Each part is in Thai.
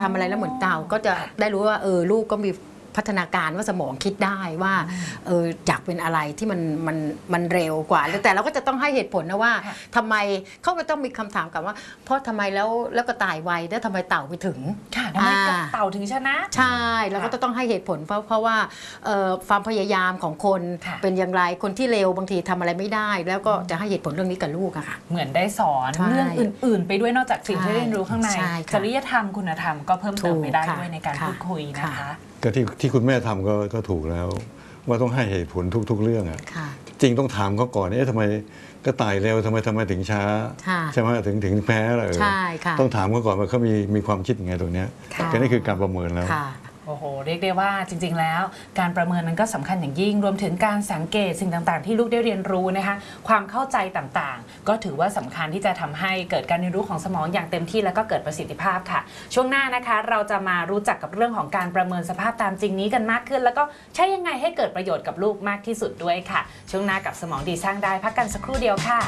ทำอะไรแล้วเหมือนเราก็จะได้รู้ว่าลูกก็มีพัฒนาการว่าสมองคิดได้ว่าอยากเป็นอะไรที่มันเร็วกว่าแต่เราก็จะต้องให้เหตุผลนะว่าทำไมเขาก็ต้องมีคำถามกับว่าเพราะทำไมแล้วก็ตายไวแล้วทำไมเต่าไปถึงทำไมเต่าถึงชนะใช่เราก็ต้องให้เหตุผลเพราะว่าความพยายามของคนเป็นอย่างไรคนที่เร็วบางทีทำอะไรไม่ได้แล้วก็จะให้เหตุผลเรื่องนี้กับลูกอะค่ะเหมือนได้สอนเรื่องอื่นๆไปด้วยนอกจากสิ่งที่เรียนรู้ข้างในจริยธรรมคุณธรรมก็เพิ่มเติมไปได้ด้วยในการพูดคุยนะคะก็ที่คุณแม่ทำก็ถูกแล้วว่าต้องให้เหตุผลทุกๆเรื่องอ่ะจริงต้องถามเขาก่อนทำไมก็ตายเร็วทำไมถึงช้าใช่ไหมถึงแพ้อะไรต้องถามเขาก่อนว่าเขามีความคิดยังไงตรงนี้ก็นี่คือการประเมินแล้วโอ้โหเรียกได้ว่าจริงๆแล้วการประเมินนั้นก็สำคัญอย่างยิ่งรวมถึงการสังเกตสิ่งต่างๆที่ลูกได้เรียนรู้นะคะความเข้าใจต่างๆก็ถือว่าสำคัญที่จะทำให้เกิดการเรียนรู้ของสมองอย่างเต็มที่แล้วก็เกิดประสิทธิภาพค่ะช่วงหน้านะคะเราจะมารู้จักกับเรื่องของการประเมินสภาพตามจริงนี้กันมากขึ้นแล้วก็ใช้ยังไงให้เกิดประโยชน์กับลูกมากที่สุดด้วยค่ะช่วงหน้ากับสมองดีสร้างได้พักกันสักครู่เดียวค่ะ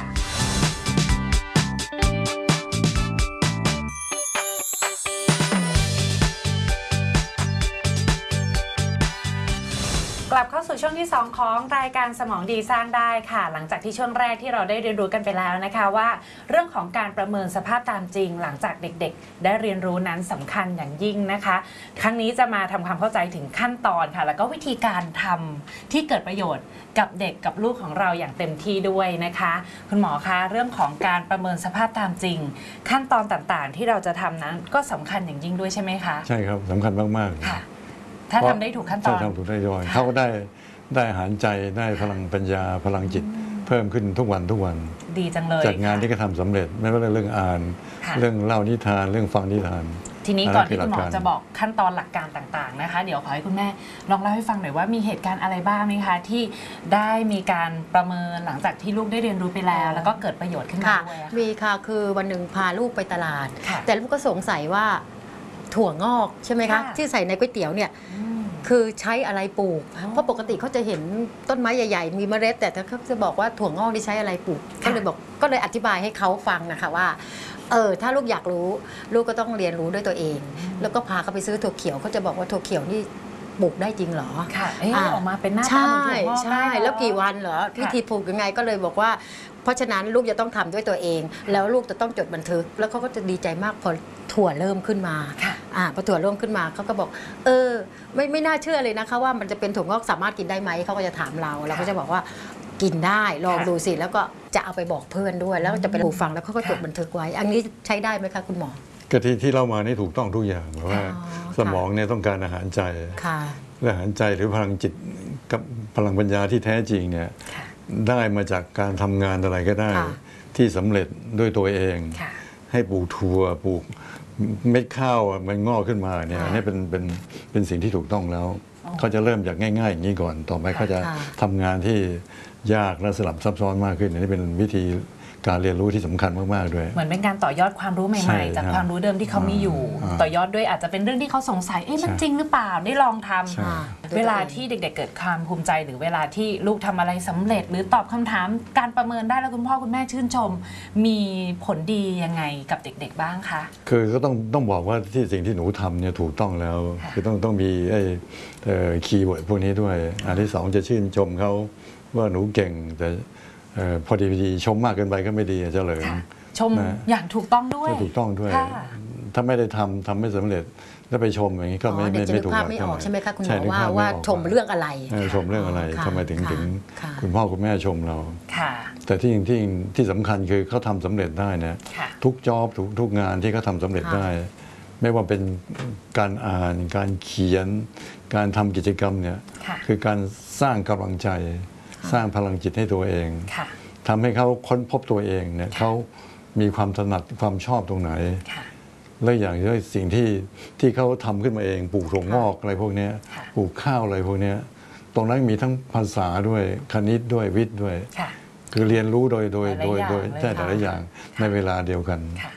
กลับเข้าสู่ช่วงที่2ของรายการสมองดีสร้างได้ค่ะหลังจากที่ช่วงแรกที่เราได้เรียนรู้กันไปแล้วนะคะว่าเรื่องของการประเมินสภาพตามจริงหลังจากเด็กๆได้เรียนรู้นั้นสำคัญอย่างยิ่งนะคะครั้งนี้จะมาทำความเข้าใจถึงขั้นตอนค่ะแล้วก็วิธีการทำที่เกิดประโยชน์กับเด็กกับลูกของเราอย่างเต็มที่ด้วยนะคะคุณหมอคะเรื่องของการประเมินสภาพตามจริงขั้นตอนต่างๆที่เราจะทำนั้นก็สำคัญอย่างยิ่งด้วยใช่ไหมคะใช่ครับสำคัญมากๆค่ะถ้าทำได้ถูกขั้นตอนทำถูกได้ย่อยเขาก็ได้อาหารใจได้พลังปัญญาพลังจิตเพิ่มขึ้นทุกวันดีจังเลยจากงานที่เขาทำสำเร็จไม่ว่าเรื่องอ่านเรื่องเล่านิทานเรื่องฟังนิทานทีนี้ก่อนที่คุณหมอจะบอกขั้นตอนหลักการต่างๆนะคะเดี๋ยวขอให้คุณแม่ลองเล่าให้ฟังหน่อยว่ามีเหตุการณ์อะไรบ้างไหมคะที่ได้มีการประเมินหลังจากที่ลูกได้เรียนรู้ไปแล้วแล้วก็เกิดประโยชน์ขึ้นมาด้วยมีค่ะคือวันหนึ่งพาลูกไปตลาดแต่ลูกก็สงสัยว่าถั่วงอกใช่ไหมคะที่ใส่ในก๋วยเตี๋ยวเนี่ยคือใช้อะไรปลูกเพราะปกติเขาจะเห็นต้นไม้ใหญ่ๆมีเมล็ดแต่เขาจะบอกว่าถั่วงอกนี่ใช้อะไรปลูกก็เลยอธิบายให้เขาฟังนะคะว่าถ้าลูกอยากรู้ลูกก็ต้องเรียนรู้ด้วยตัวเองแล้วก็พาเขาไปซื้อถั่วเขียวเขาจะบอกว่าถั่วเขียวนี่ปลูกได้จริงเหรอค่ะออกมาเป็นหน้าตาเหมือนถั่วงอกใช่แล้วกี่วันเหรอวิธีปลูกยังไงก็เลยบอกว่าเพราะฉะนั้นลูกจะต้องทำด้วยตัวเองแล้วลูกจะต้องจดบันทึกแล้วเขาก็จะดีใจมากพอถั่วเริ่มขึ้นมาพอถั่วเริ่มขึ้นมาเขาก็บอกไม่น่าเชื่อเลยนะคะว่ามันจะเป็นถั่วงอกสามารถกินได้ไหมเขาก็จะถามเราก็จะบอกว่ากินได้ลองดูสิแล้วก็จะเอาไปบอกเพื่อนด้วยแล้วจะไปฟังแล้วเขาก็จดบันทึกไว้อันนี้ใช้ได้ไหมคะคุณหมอก็ที่เล่ามานี่ถูกต้องทุกอย่างเพราะว่าสมองเนี่ยต้องการอาหารใจและอาหารใจหรือพลังจิตกับพลังปัญญาที่แท้จริงเนี่ยได้มาจากการทำงานอะไรก็ได้ที่สำเร็จด้วยตัวเองให้ปลูกถั่วปลูกเม็ดข้าวมันงอกขึ้นมาเนี่ยนี่เป็นสิ่งที่ถูกต้องแล้วเขาจะเริ่มจากง่ายๆอย่างนี้ก่อนต่อไปเขาจะทำงานที่ยากและสลับซับซ้อนมากขึ้นนี่เป็นวิธีการเรียนรู้ที่สำคัญมากๆด้วยเหมือนเป็นการต่อยอดความรู้ใหม่ๆจากความรู้เดิมที่เขามีอยู่ต่อยอดด้วยอาจจะเป็นเรื่องที่เขาสงสัยมันจริงหรือเปล่าได้ลองทำเวลาที่เด็กๆเกิดความภูมิใจหรือเวลาที่ลูกทำอะไรสำเร็จหรือตอบคำถามการประเมินได้แล้วคุณพ่อคุณแม่ชื่นชมมีผลดียังไงกับเด็กๆบ้างคะคือก็ต้องบอกว่าที่สิ่งที่หนูทำเนี่ยถูกต้องแล้วคือต้องมีคีย์เวิร์ดพวกนี้ด้วยอันที่สองจะชื่นชมเขาว่าหนูเก่งแต่พอดีชมมากเกินไปก็ไม่ดีเฉลิมชมอย่างถูกต้องด้วยถูกต้องด้วยถ้าไม่ได้ทำไม่สำเร็จแล้วไปชมอย่างนี้ก็ไม่ถูกไม่ออกใช่ไหมคะคุณหมอว่าชมเรื่องอะไรชมเรื่องอะไรทำไมถึงคุณพ่อคุณแม่ชมเราแต่ที่สำคัญคือเขาทำสำเร็จได้นะทุกจ็อบทุกงานที่เขาทำสำเร็จได้ไม่ว่าเป็นการอ่านการเขียนการทำกิจกรรมเนี่ยคือการสร้างกำลังใจสร้างพลังจิตให้ตัวเองทำให้เขาค้นพบตัวเองเนี่ยเขามีความถนัดความชอบตรงไหนและอย่างที่สิ่งที่เขาทำขึ้นมาเองปลูกถั่วงอกอะไรพวกนี้ปลูกข้าวอะไรพวกนี้ตรงนั้นมีทั้งภาษาด้วยคณิตด้วยวิทย์ด้วยคือเรียนรู้โดยใช่แต่ละอย่างในเวลาเดียวกัน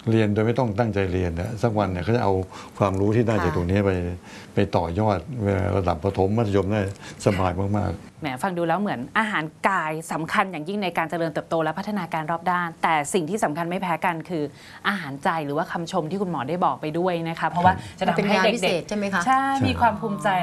เรียนโดยไม่ต้องตั้งใจเรียนนะสักวันเนี่ยเขาจะเอาความรู้ที่ได้จากตรงนี้ไปต่อยอดระดับประถมมัธยมได้สบายมากๆแหมฟังดูแล้วเหมือนอาหารกายสำคัญอย่างยิ่งในการเจริญเติบโตและพัฒนาการรอบด้านแต่สิ่งที่สำคัญไม่แพ้กันคืออาหารใจหรือว่าคำชมที่คุณหมอได้บอกไปด้วยนะคะเพราะว่าจะทำให้เด็กๆใช่ไหมคะใช่มีความภูมิใจ